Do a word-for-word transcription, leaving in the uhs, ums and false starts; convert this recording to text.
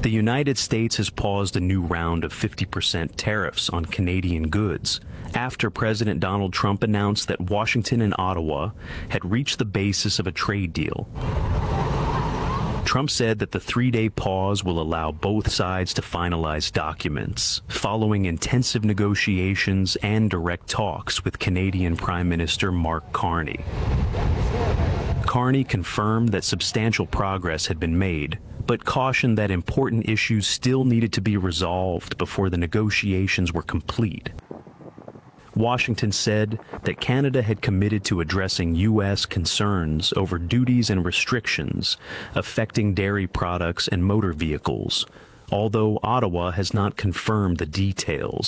The United States has paused a new round of fifty percent tariffs on Canadian goods after President Donald Trump announced that Washington and Ottawa had reached the basis of a trade deal. Trump said that the three-day pause will allow both sides to finalize documents, following intensive negotiations and direct talks with Canadian Prime Minister Mark Carney. Carney confirmed that substantial progress had been made, but cautioned that important issues still needed to be resolved before the negotiations were complete. Washington said that Canada had committed to addressing U S concerns over duties and restrictions affecting dairy products and motor vehicles, although Ottawa has not confirmed the details.